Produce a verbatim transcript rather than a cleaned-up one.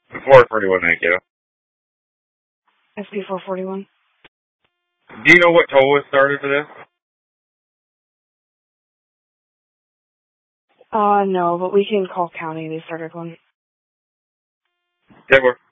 four forty-one, thank you. S P four forty-one. Do you know what toll was started for this? Uh, no, but we can call county. They started one. Denver.